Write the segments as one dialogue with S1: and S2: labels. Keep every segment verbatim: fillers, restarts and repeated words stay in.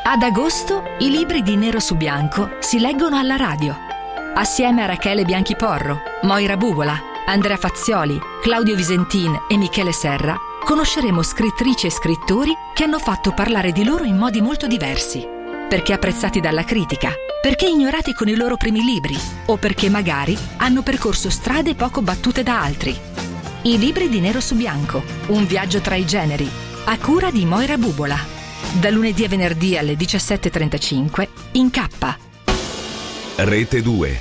S1: Ad agosto i libri di Nero su Bianco si leggono alla radio. Assieme a Rachele Bianchiporro, Moira Bubola, Andrea Fazzioli, Claudio Visentin e Michele Serra conosceremo scrittrici e scrittori che hanno fatto parlare di loro in modi molto diversi, perché apprezzati dalla critica, perché ignorati con i loro primi libri o perché magari hanno percorso strade poco battute da altri. I libri di Nero su Bianco, un viaggio tra i generi, a cura di Moira Bubola. Da lunedì a venerdì alle diciassette e trentacinque in K.
S2: Rete due.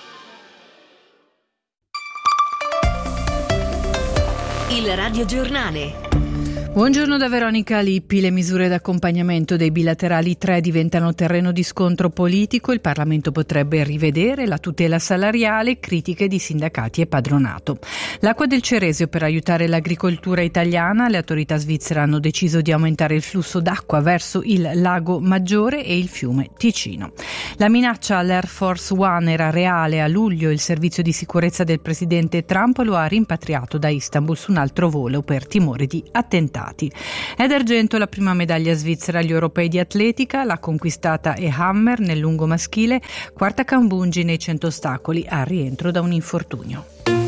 S3: Il radiogiornale.
S4: Buongiorno da Veronica Lippi. Le misure d'accompagnamento dei bilaterali tre diventano terreno di scontro politico. Il Parlamento potrebbe rivedere la tutela salariale, critiche di sindacati e padronato. L'acqua del Ceresio per aiutare l'agricoltura italiana. Le autorità svizzere hanno deciso di aumentare il flusso d'acqua verso il lago Maggiore e il fiume Ticino. La minaccia all'Air Force One era reale. A luglio il servizio di sicurezza del presidente Trump lo ha rimpatriato da Istanbul su un altro volo per timore di attentati. È d'argento la prima medaglia svizzera agli europei di atletica, l'ha conquistata E. Hammer nel lungo maschile, quarta Cambungi nei cento ostacoli al rientro da un infortunio.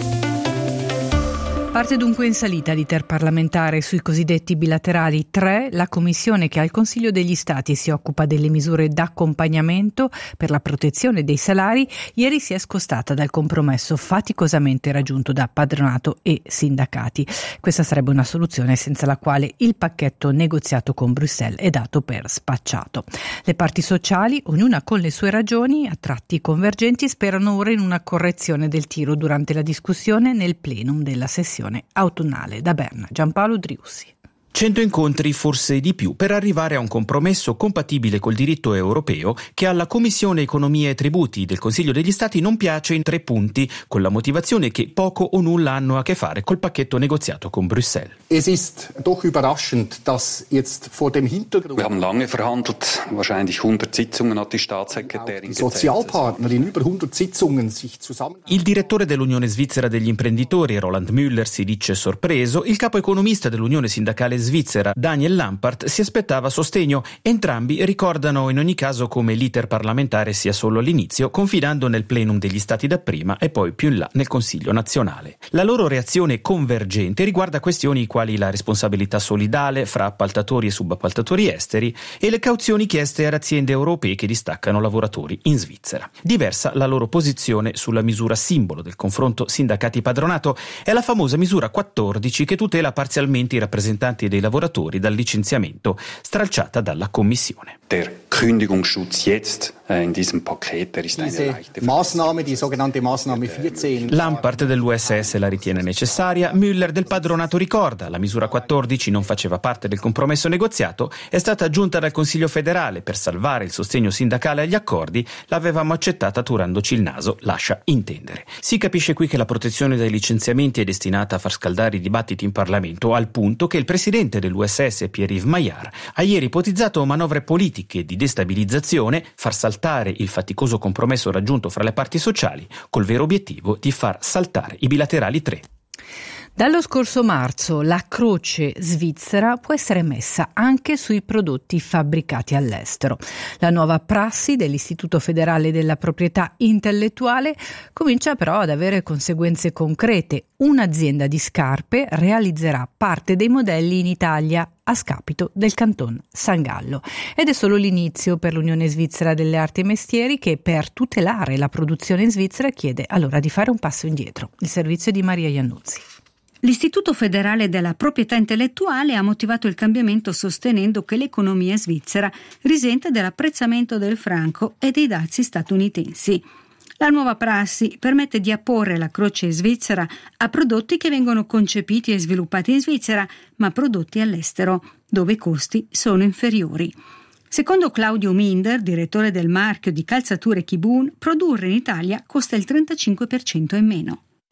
S4: Parte dunque in salita l'iter parlamentare sui cosiddetti bilaterali tre. La commissione che al Consiglio degli Stati si occupa delle misure d'accompagnamento per la protezione dei salari ieri si è scostata dal compromesso faticosamente raggiunto da padronato e sindacati. Questa sarebbe una soluzione senza la quale il pacchetto negoziato con Bruxelles è dato per spacciato. Le parti sociali, ognuna con le sue ragioni, a tratti convergenti, sperano ora in una correzione del tiro durante la discussione nel plenum della sessione autunnale. Da Berna, Giampaolo Driussi.
S5: Cento incontri, forse di più, per arrivare a un compromesso compatibile col diritto europeo che alla Commissione Economia e Tributi del Consiglio degli Stati non piace in tre punti, con la motivazione che poco o nulla hanno a che fare col pacchetto negoziato con Bruxelles.
S6: Es ist doch überraschend, dass jetzt vor dem Hintergrund
S7: Wir haben lange verhandelt, wahrscheinlich hundert Sitzungen hat die Staatssekretärin
S6: die Sozialpartner in über hundert Sitzungen sich zusammen.
S5: Il direttore dell'Unione Svizzera degli Imprenditori, Roland Müller, si dice sorpreso. Il capo economista dell'Unione Sindacale Svizzera, Daniel Lampart, si aspettava sostegno. Entrambi ricordano in ogni caso come l'iter parlamentare sia solo all'inizio, confidando nel plenum degli Stati dapprima e poi più in là nel Consiglio nazionale. La loro reazione convergente riguarda questioni quali la responsabilità solidale fra appaltatori e subappaltatori esteri e le cauzioni chieste ad aziende europee che distaccano lavoratori in Svizzera. Diversa la loro posizione sulla misura simbolo del confronto sindacati-padronato è la famosa misura quattordici che tutela parzialmente i rappresentanti dei lavoratori dal licenziamento, stralciata dalla Commissione.
S7: Der Kündigungsschutz jetzt in diesem Paket, der ist eine leichte
S6: Maßnahme, die sogenannte Maßnahme vierzehn.
S5: Lampart dell'U S S la ritiene necessaria, Müller del padronato ricorda la misura quattordici non faceva parte del compromesso negoziato, è stata aggiunta dal Consiglio federale per salvare il sostegno sindacale agli accordi, l'avevamo accettata turandoci il naso, lascia intendere. Si capisce qui che la protezione dai licenziamenti è destinata a far scaldare i dibattiti in Parlamento, al punto che il presidente dell'U S S, Pierre-Yves Maillard, ha ieri ipotizzato manovre politiche di destabilizzazione, far saltare il faticoso compromesso raggiunto fra le parti sociali, col vero obiettivo di far saltare i bilaterali tre.
S4: Dallo scorso marzo la croce svizzera può essere messa anche sui prodotti fabbricati all'estero. La nuova prassi dell'Istituto Federale della Proprietà Intellettuale comincia però ad avere conseguenze concrete. Un'azienda di scarpe realizzerà parte dei modelli in Italia a scapito del Canton San Gallo. Ed è solo l'inizio per l'Unione Svizzera delle Arti e Mestieri che per tutelare la produzione in Svizzera chiede allora di fare un passo indietro. Il servizio di Maria Iannuzzi.
S8: L'Istituto Federale della Proprietà Intellettuale ha motivato il cambiamento sostenendo che l'economia svizzera risente dell'apprezzamento del franco e dei dazi statunitensi. La nuova prassi permette di apporre la croce svizzera a prodotti che vengono concepiti e sviluppati in Svizzera, ma prodotti all'estero, dove i costi sono inferiori. Secondo Claudio Minder, direttore del marchio di calzature Kibun, produrre in Italia costa il trentacinque per cento in meno.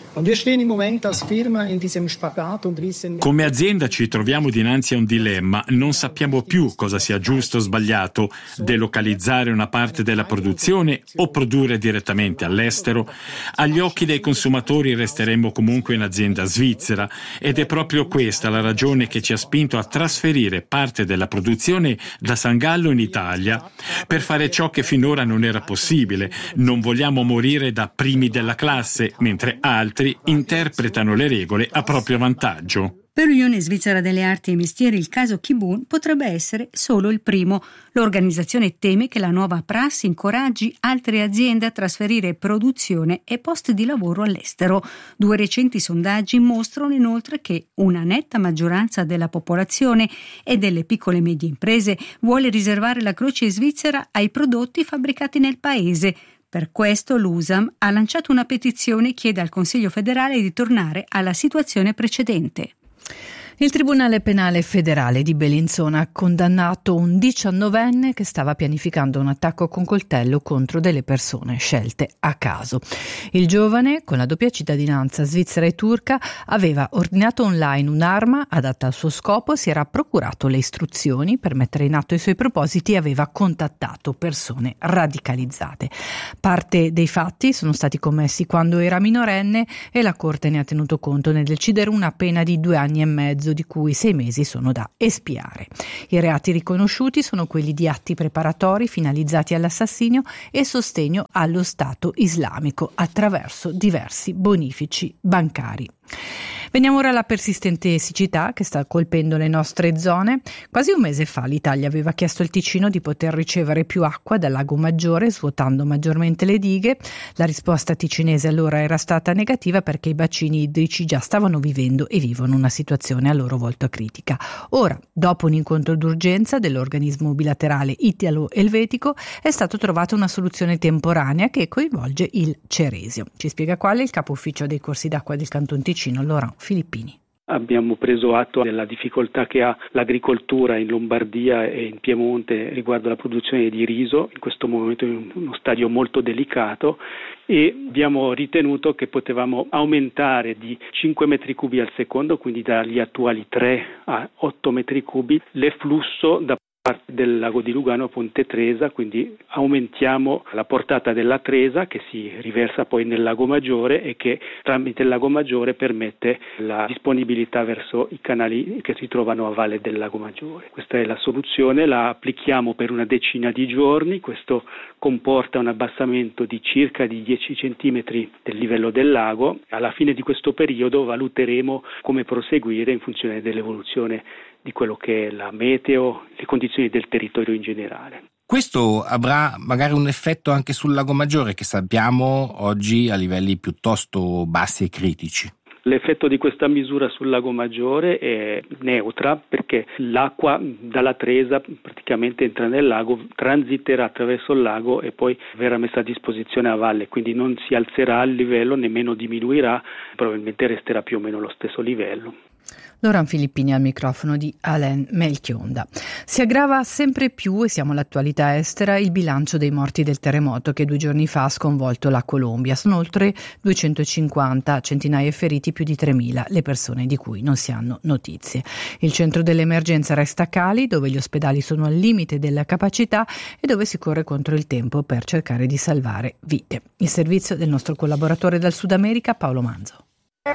S9: Come azienda ci troviamo dinanzi a un dilemma, non sappiamo più cosa sia giusto o sbagliato, delocalizzare una parte della produzione o produrre direttamente all'estero. Agli occhi dei consumatori resteremo comunque un'azienda svizzera ed è proprio questa la ragione che ci ha spinto a trasferire parte della produzione da San Gallo in Italia per fare ciò che finora non era possibile. Non vogliamo morire da primi della classe, mentre altri interpretano le regole a proprio vantaggio.
S8: Per l'Unione Svizzera delle Arti e Mestieri il caso Kibun potrebbe essere solo il primo. L'organizzazione teme che la nuova prassi incoraggi altre aziende a trasferire produzione e posti di lavoro all'estero. Due recenti sondaggi mostrano inoltre che una netta maggioranza della popolazione e delle piccole e medie imprese vuole riservare la croce svizzera ai prodotti fabbricati nel paese. Per questo l'U S A M ha lanciato una petizione e chiede al Consiglio federale di tornare alla situazione precedente.
S4: Il Tribunale Penale Federale di Bellinzona ha condannato un diciannovenne che stava pianificando un attacco con coltello contro delle persone scelte a caso. Il giovane, con la doppia cittadinanza svizzera e turca, aveva ordinato online un'arma adatta al suo scopo, si era procurato le istruzioni per mettere in atto i suoi propositi e aveva contattato persone radicalizzate. Parte dei fatti sono stati commessi quando era minorenne e la Corte ne ha tenuto conto nel decidere una pena di due anni e mezzo, di cui sei mesi sono da espiare. I reati riconosciuti sono quelli di atti preparatori finalizzati all'assassinio e sostegno allo Stato islamico attraverso diversi bonifici bancari. Veniamo ora alla persistente siccità che sta colpendo le nostre zone. Quasi un mese fa l'Italia aveva chiesto al Ticino di poter ricevere più acqua dal Lago Maggiore, svuotando maggiormente le dighe. La risposta ticinese allora era stata negativa perché i bacini idrici già stavano vivendo e vivono una situazione a loro volta critica. Ora, dopo un incontro d'urgenza dell'organismo bilaterale italo-elvetico, è stata trovata una soluzione temporanea che coinvolge il Ceresio. Ci spiega quale il capo ufficio dei corsi d'acqua del Canton Ticino, Laurent Filippini.
S10: Abbiamo preso atto della difficoltà che ha l'agricoltura in Lombardia e in Piemonte riguardo alla produzione di riso, in questo momento in uno stadio molto delicato, e abbiamo ritenuto che potevamo aumentare di cinque metri cubi al secondo, quindi dagli attuali tre a otto metri cubi, l'efflusso da parte del lago di Lugano a Ponte Tresa, quindi aumentiamo la portata della Tresa che si riversa poi nel lago Maggiore e che tramite il lago Maggiore permette la disponibilità verso i canali che si trovano a valle del lago Maggiore. Questa è la soluzione, la applichiamo per una decina di giorni, questo comporta un abbassamento di circa di dieci centimetri del livello del lago. Alla fine di questo periodo valuteremo come proseguire in funzione dell'evoluzione di quello che è la meteo, le condizioni del territorio in generale.
S11: Questo avrà magari un effetto anche sul Lago Maggiore, che sappiamo oggi a livelli piuttosto bassi e critici.
S10: L'effetto di questa misura sul Lago Maggiore è neutra perché l'acqua dalla Tresa praticamente entra nel lago, transiterà attraverso il lago e poi verrà messa a disposizione a valle, quindi non si alzerà il livello, nemmeno diminuirà, probabilmente resterà più o meno allo stesso livello.
S4: Laurent Filippini al microfono di Alain Melchionda. Si aggrava sempre più, e siamo all'attualità estera, il bilancio dei morti del terremoto che due giorni fa ha sconvolto la Colombia. Sono oltre duecentocinquanta, centinaia di feriti, più di tremila le persone di cui non si hanno notizie. Il centro dell'emergenza resta Cali, dove gli ospedali sono al limite della capacità e dove si corre contro il tempo per cercare di salvare vite. Il servizio del nostro collaboratore dal Sud America, Paolo Manzo.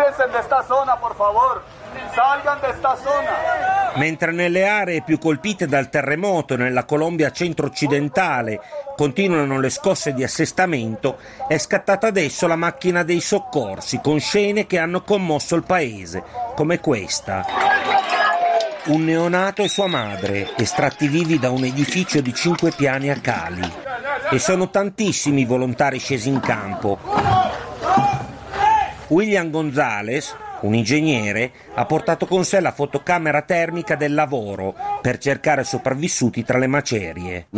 S12: Mentre nelle aree più colpite dal terremoto, nella Colombia centro-occidentale, continuano le scosse di assestamento, è scattata adesso la macchina dei soccorsi con scene che hanno commosso il paese, come questa. Un neonato e sua madre, estratti vivi da un edificio di cinque piani a Cali. E sono tantissimi i volontari scesi in campo. William Gonzalez, un ingegnere, ha portato con sé la fotocamera termica del lavoro per cercare sopravvissuti tra le macerie.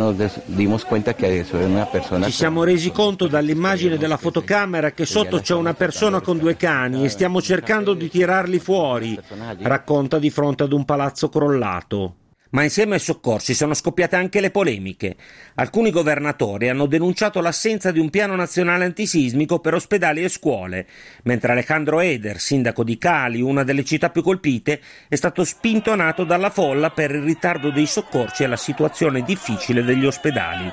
S12: Ci siamo resi conto dall'immagine della fotocamera che sotto c'è una persona con due cani e stiamo cercando di tirarli fuori, racconta di fronte ad un palazzo crollato. Ma insieme ai soccorsi sono scoppiate anche le polemiche. Alcuni governatori hanno denunciato l'assenza di un piano nazionale antisismico per ospedali e scuole, mentre Alejandro Eder, sindaco di Cali, una delle città più colpite, è stato spintonato dalla folla per il ritardo dei soccorsi e la situazione difficile degli ospedali.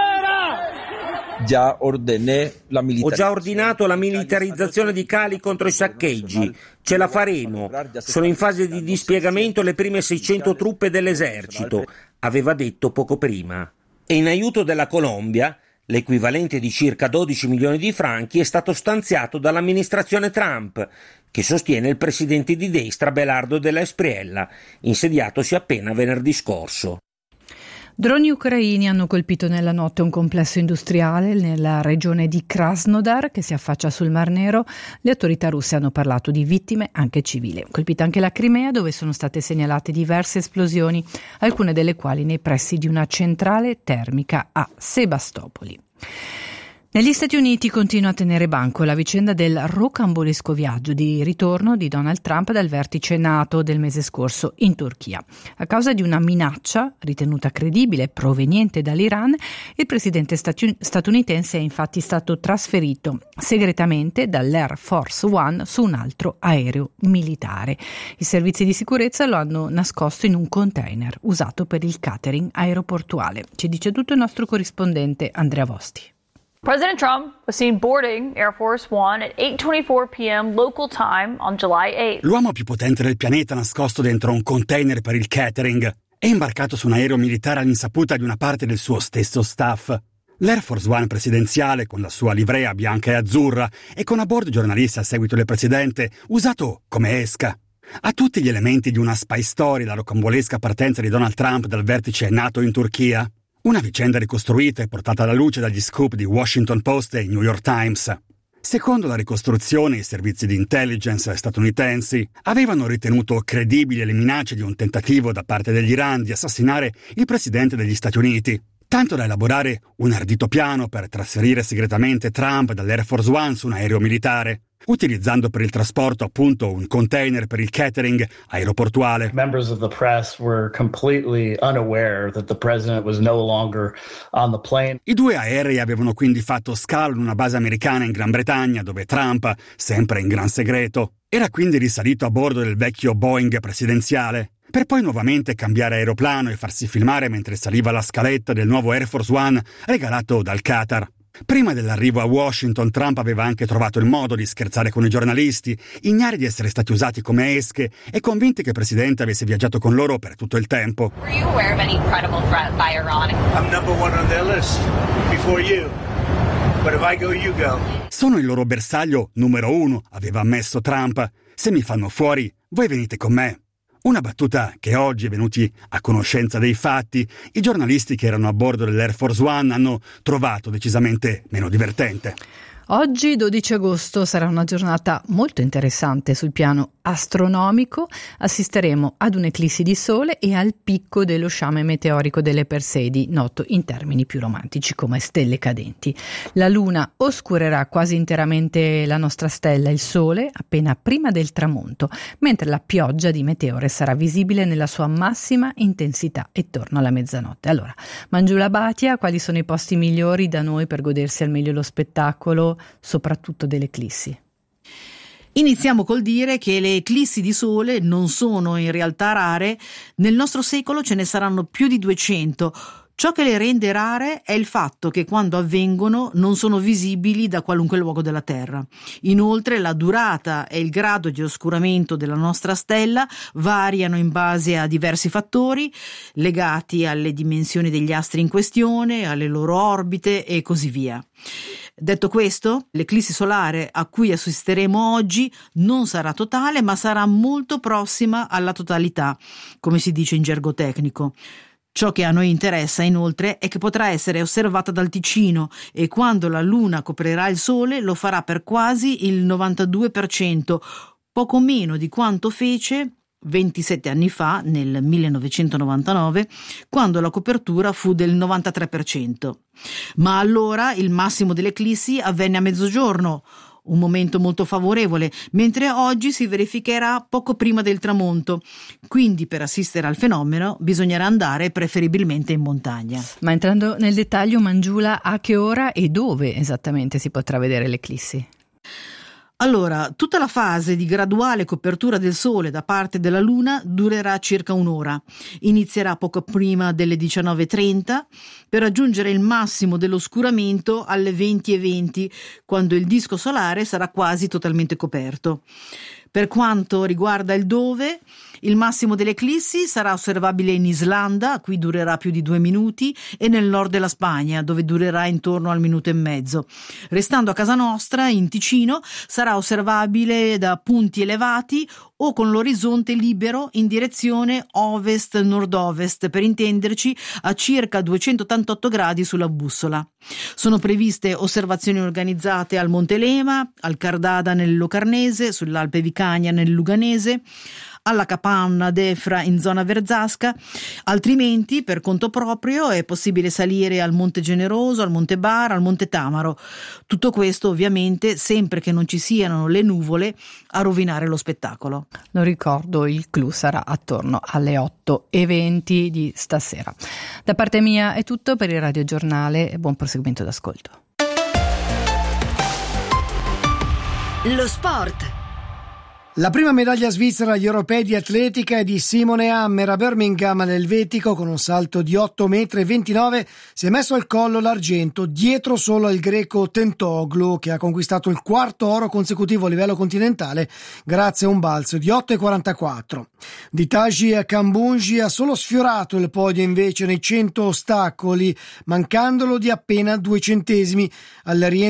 S13: Già ordené la
S12: Ho già ordinato la militarizzazione di Cali contro i saccheggi. Ce la faremo. Sono in fase di dispiegamento le prime seicento truppe dell'esercito, aveva detto poco prima. E in aiuto della Colombia, l'equivalente di circa dodici milioni di franchi è stato stanziato dall'amministrazione Trump, che sostiene il presidente di destra Belardo della Espriella, insediatosi appena venerdì scorso.
S4: Droni ucraini hanno colpito nella notte un complesso industriale nella regione di Krasnodar che si affaccia sul Mar Nero. Le autorità russe hanno parlato di vittime anche civili. Colpita anche la Crimea, dove sono state segnalate diverse esplosioni, alcune delle quali nei pressi di una centrale termica a Sebastopoli. Negli Stati Uniti continua a tenere banco la vicenda del rocambolesco viaggio di ritorno di Donald Trump dal vertice NATO del mese scorso in Turchia. A causa di una minaccia ritenuta credibile proveniente dall'Iran, il presidente stati- statunitense è infatti stato trasferito segretamente dall'Air Force One su un altro aereo militare. I servizi di sicurezza lo hanno nascosto in un container usato per il catering aeroportuale. Ci dice tutto il nostro corrispondente Andrea Vosti.
S14: President Trump was seen boarding Air Force One at eight twenty-four p.m. local time on July eighth.
S15: L'uomo più potente del pianeta, nascosto dentro un container per il catering, è imbarcato su un aereo militare all'insaputa di una parte del suo stesso staff. L'Air Force One presidenziale, con la sua livrea bianca e azzurra e con a bordo giornalisti al seguito del presidente, usato come esca. Ha tutti gli elementi di una spy story, la rocambolesca partenza di Donald Trump dal vertice NATO in Turchia. Una vicenda ricostruita e portata alla luce dagli scoop di Washington Post e New York Times. Secondo la ricostruzione, i servizi di intelligence statunitensi avevano ritenuto credibili le minacce di un tentativo da parte dell'Iran di assassinare il presidente degli Stati Uniti, tanto da elaborare un ardito piano per trasferire segretamente Trump dall'Air Force One su un aereo militare, utilizzando per il trasporto appunto un container per il catering aeroportuale.
S16: Members of the press were completely unaware that the president was no longer on the plane.
S15: I due aerei avevano quindi fatto scalo in una base americana in Gran Bretagna, dove Trump, sempre in gran segreto, era quindi risalito a bordo del vecchio Boeing presidenziale, per poi nuovamente cambiare aeroplano e farsi filmare mentre saliva la scaletta del nuovo Air Force One regalato dal Qatar. Prima dell'arrivo a Washington, Trump aveva anche trovato il modo di scherzare con i giornalisti, ignari di essere stati usati come esche e convinti che il presidente avesse viaggiato con loro per tutto il tempo.
S17: Were you aware of any credible threat by Iran?
S18: I'm number one on their list before you. But if I go, you go.
S15: Sono il loro bersaglio numero uno, aveva ammesso Trump. Se mi fanno fuori, voi venite con me. Una battuta che oggi, venuti a conoscenza dei fatti, i giornalisti che erano a bordo dell'Air Force One hanno trovato decisamente meno divertente.
S4: Oggi, dodici agosto, sarà una giornata molto interessante sul piano astronomico. Assisteremo ad un'eclissi di sole e al picco dello sciame meteorico delle Persedi, noto in termini più romantici come stelle cadenti. La luna oscurerà quasi interamente la nostra stella, il sole, appena prima del tramonto, mentre la pioggia di meteore sarà visibile nella sua massima intensità attorno alla mezzanotte. Allora, Mangiula Bhatia, quali sono i posti migliori da noi per godersi al meglio lo spettacolo, soprattutto delle eclissi?
S19: Iniziamo col dire che le eclissi di sole non sono in realtà rare. Nel nostro secolo ce ne saranno più di duecento. Ciò che le rende rare è il fatto che quando avvengono non sono visibili da qualunque luogo della Terra. Inoltre la durata e il grado di oscuramento della nostra stella variano in base a diversi fattori legati alle dimensioni degli astri in questione, alle loro orbite e così via. Detto questo, l'eclissi solare a cui assisteremo oggi non sarà totale, ma sarà molto prossima alla totalità, come si dice in gergo tecnico. Ciò che a noi interessa inoltre è che potrà essere osservata dal Ticino e quando la Luna coprirà il Sole lo farà per quasi il novantadue per cento, poco meno di quanto fece ventisette anni fa, nel millenovecentonovantanove, quando la copertura fu del novantatré per cento. Ma allora il massimo delle eclissi avvenne a mezzogiorno, un momento molto favorevole, mentre oggi si verificherà poco prima del tramonto, quindi per assistere al fenomeno bisognerà andare preferibilmente in montagna.
S4: Ma entrando nel dettaglio, Mangiula, a che ora e dove esattamente si potrà vedere l'eclissi?
S19: Allora, tutta la fase di graduale copertura del Sole da parte della Luna durerà circa un'ora. Inizierà poco prima delle diciannove e trenta per raggiungere il massimo dell'oscuramento alle venti e venti, quando il disco solare sarà quasi totalmente coperto. Per quanto riguarda il dove, il massimo delle eclissi sarà osservabile in Islanda, qui durerà più di due minuti, e nel nord della Spagna, dove durerà intorno al minuto e mezzo. Restando a casa nostra, in Ticino, sarà osservabile da punti elevati o con l'orizzonte libero in direzione ovest-nord-ovest, per intenderci a circa duecentottantotto gradi sulla bussola. Sono previste osservazioni organizzate al Monte Lema, al Cardada nel Locarnese, sull'Alpe Vicagna nel Luganese, alla Capanna d'Efra in zona Verzasca. Altrimenti, per conto proprio, è possibile salire al Monte Generoso, al Monte Bar, al Monte Tamaro. Tutto questo ovviamente sempre che non ci siano le nuvole a rovinare lo spettacolo.
S4: Lo ricordo, il clou sarà attorno alle otto e venti di stasera. Da parte mia è tutto per il radiogiornale e buon proseguimento d'ascolto.
S3: Lo sport.
S13: La prima medaglia svizzera agli europei di atletica è di Simone Hammer a Birmingham all'Elvetico. Con un salto di otto metri e ventinove si è messo al collo l'argento, dietro solo al greco Tentoglu, che ha conquistato il quarto oro consecutivo a livello continentale grazie a un balzo di otto e quarantaquattro. Di Taji Kambunji ha solo sfiorato il podio invece nei cento ostacoli, mancandolo di appena due centesimi al rientro